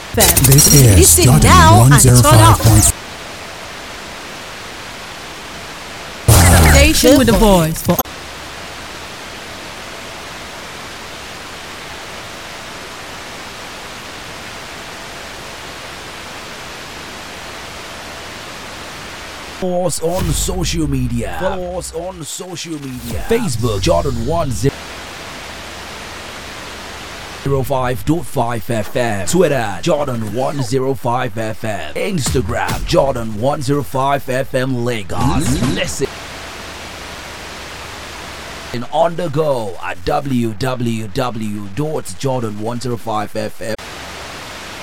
This is Listen Jordan now and turn up. 105.5. Station with the boys for Follow us on social media. Facebook Jordan105.5 FM. Twitter Jordan105 FM. Instagram Jordan105 FM Lagos. Listen on the go at www.jordan105fm.